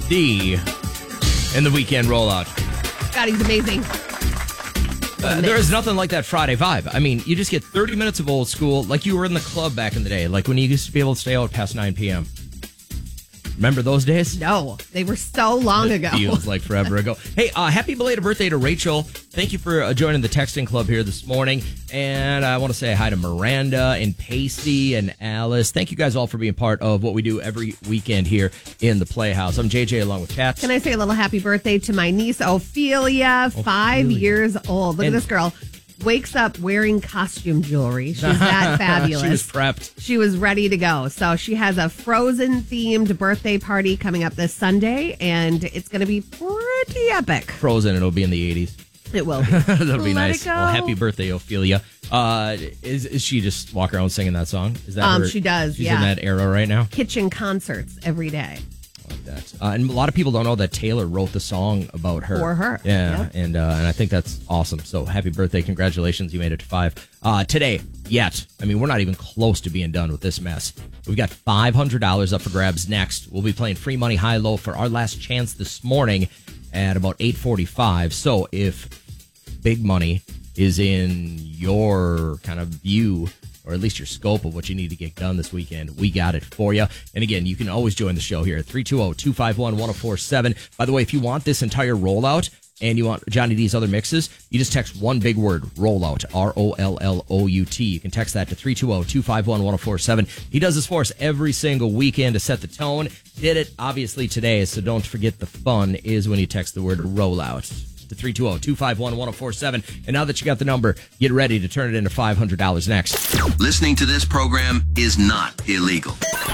D in the weekend rollout. God, he's amazing. There is nothing like that Friday vibe. I mean, you just get 30 minutes of old school, like you were in the club back in the day, like when you used to be able to stay out past 9 p.m. Remember those days? No, they were so long ago. Feels like forever ago. Hey, happy belated birthday to Rachel. Thank you for joining the texting club here this morning. And I want to say hi to Miranda and Pacey and Alice. Thank you guys all for being part of what we do every weekend here in the Playhouse. I'm JJ along with Kat. Can I say a little happy birthday to my niece, Ophelia, 5 years old. Look at this girl. Wakes up wearing costume jewelry. She's that fabulous. She was prepped. She was ready to go. So she has a Frozen-themed birthday party coming up this Sunday, and it's going to be pretty epic. Frozen, it'll be in the 80s. It will be. That'll be Let nice. it go. Well, happy birthday, Ophelia. Is she just walk around singing that song? Is that her? She does, She's yeah. in that era right now? Kitchen concerts every day. Like that. And a lot of people don't know that Taylor wrote the song about her. For her. Yeah, Yep. and I think that's awesome. So happy birthday. Congratulations. You made it to 5. Today, I mean, we're not even close to being done with this mess. We've got $500 up for grabs next. We'll be playing free money high-low for our last chance this morning at about 8:45. So if big money is in your kind of view, or at least your scope of what you need to get done this weekend, we got it for you. And again, you can always join the show here at 320-251-1047. By the way, if you want this entire rollout and you want Johnny D's other mixes, you just text one big word, rollout, ROLLOUT. You can text that to 320-251-1047. He does this for us every single weekend to set the tone. Did it, obviously, today, so don't forget the fun is when you text the word rollout to 320-251-1047. And now that you got the number, get ready to turn it into $500 next. Listening to this program is not illegal.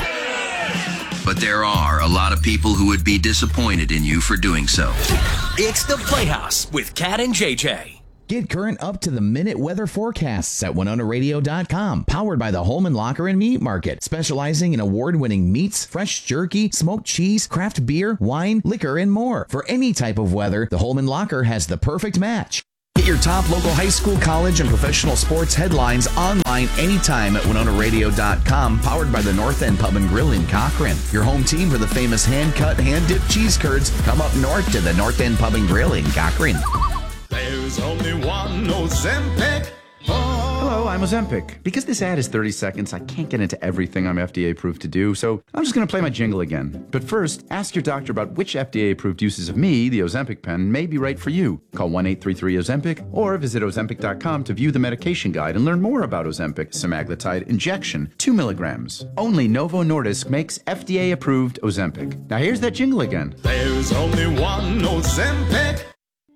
But there are a lot of people who would be disappointed in you for doing so. It's the Playhouse with Kat and JJ. Get current up-to-the-minute weather forecasts at WinonaRadio.com. Powered by the Holman Locker and Meat Market, specializing in award-winning meats, fresh jerky, smoked cheese, craft beer, wine, liquor, and more. For any type of weather, the Holman Locker has the perfect match. Get your top local high school, college, and professional sports headlines online anytime at WinonaRadio.com. Powered by the North End Pub and Grill in Cochrane. Your home team for the famous hand-cut, hand-dipped cheese curds. Come up north to the North End Pub and Grill in Cochrane. There's only one Ozempic. Hello, I'm Ozempic. Because this ad is 30 seconds, I can't get into everything I'm FDA approved to do, so I'm just going to play my jingle again. But first, ask your doctor about which FDA approved uses of me, the Ozempic pen, may be right for you. Call 1-833-OZEMPIC or visit Ozempic.com to view the medication guide and learn more about Ozempic semaglutide injection, 2 milligrams. Only Novo Nordisk makes FDA approved Ozempic. Now here's that jingle again. There's only one Ozempic.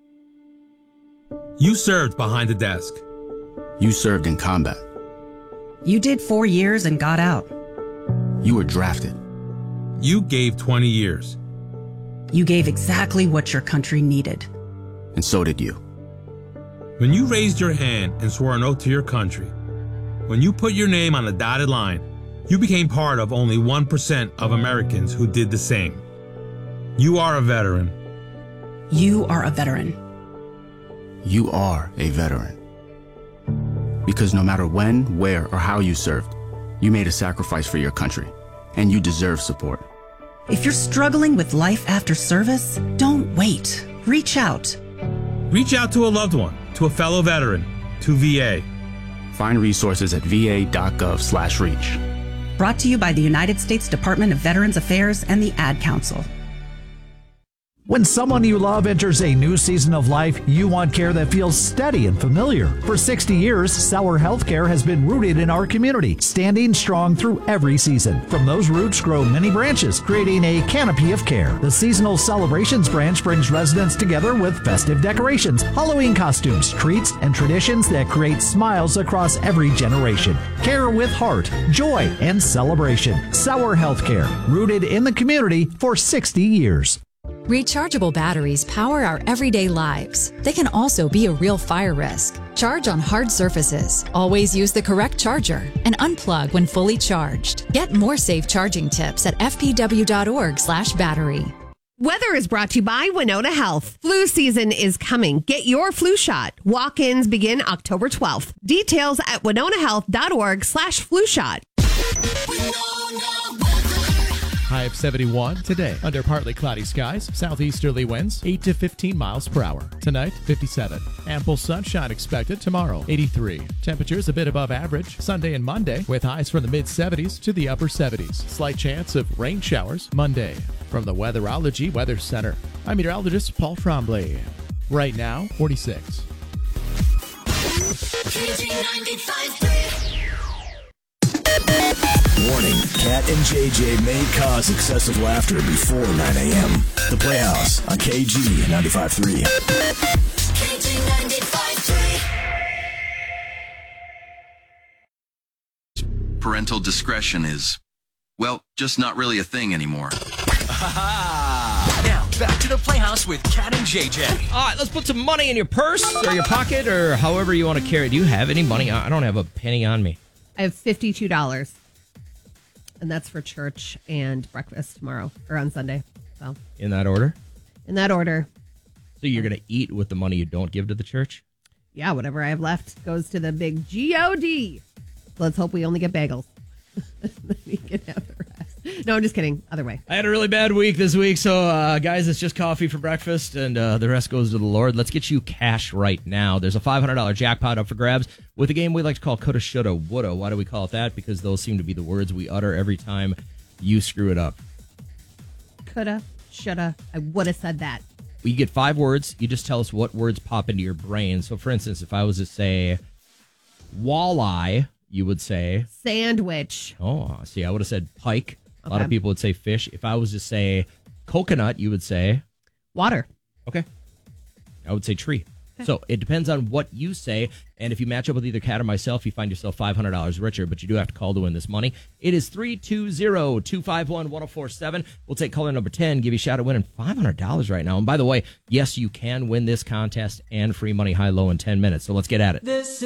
You served behind the desk. You served in combat. You did 4 years and got out. You were drafted. You gave 20 years. You gave exactly what your country needed. And so did you. When you raised your hand and swore an oath to your country, when you put your name on a dotted line, you became part of only 1% of Americans who did the same. You are a veteran. You are a veteran. You are a veteran. Because no matter when, where, or how you served, you made a sacrifice for your country, and you deserve support. If you're struggling with life after service, don't wait. Reach out. Reach out to a loved one, to a fellow veteran, to VA. Find resources at va.gov/reach. Brought to you by the United States Department of Veterans Affairs and the Ad Council. When someone you love enters a new season of life, you want care that feels steady and familiar. For 60 years, Sauer Healthcare has been rooted in our community, standing strong through every season. From those roots grow many branches, creating a canopy of care. The Seasonal Celebrations branch brings residents together with festive decorations, Halloween costumes, treats, and traditions that create smiles across every generation. Care with heart, joy, and celebration. Sauer Healthcare, rooted in the community for 60 years. Rechargeable batteries power our everyday lives. They can also be a real fire risk. Charge on hard surfaces. Always use the correct charger and unplug when fully charged. Get more safe charging tips at fpw.org/battery. Weather is brought to you by Winona Health. Flu season is coming. Get your flu shot. Walk-ins begin October 12th. Details at winonahealth.org/flu shot. High of 71 today. Under partly cloudy skies, southeasterly winds 8 to 15 miles per hour. Tonight, 57. Ample sunshine expected tomorrow, 83. Temperatures a bit above average Sunday and Monday, with highs from the mid-70s to the upper 70s. Slight chance of rain showers Monday. From the Weatherology Weather Center, I'm meteorologist Paul Tremblay. Right now, 46. Warning, Cat and JJ may cause excessive laughter before 9 a.m. The Playhouse on KG 95.3. KG 95.3. Parental discretion is, well, just not really a thing anymore. Now, back to the Playhouse with Cat and JJ. All right, let's put some money in your purse or your pocket or however you want to carry it. Do you have any money? I don't have a penny on me. I have $52. And that's for church and breakfast tomorrow or on Sunday. So In that order? In that order. So you're going to eat with the money you don't give to the church? Yeah, whatever I have left goes to the big G-O-D. Let's hope we only get bagels. Then we can have the rest. No, I'm just kidding. Other way. I had a really bad week this week, so guys, it's just coffee for breakfast, and the rest goes to the Lord. Let's get you cash right now. There's a $500 jackpot up for grabs with a game we like to call Coulda, Shoulda, Woulda. Why do we call it that? Because those seem to be the words we utter every time you screw it up. Coulda, shoulda, I would have said that. You get 5 words. You just tell us what words pop into your brain. So, for instance, if I was to say walleye, you would say sandwich. Oh, see, I would have said pike. A lot Okay. of people would say fish. If I was to say coconut, you would say water. Okay. I would say tree. So it depends on what you say. And if you match up with either Cat or myself, you find yourself $500 richer, but you do have to call to win this money. It is 320-251-1047. We'll take caller number 10, give you a shot at winning $500 right now. And by the way, yes, you can win this contest and free money high-low in 10 minutes. So let's get at it. This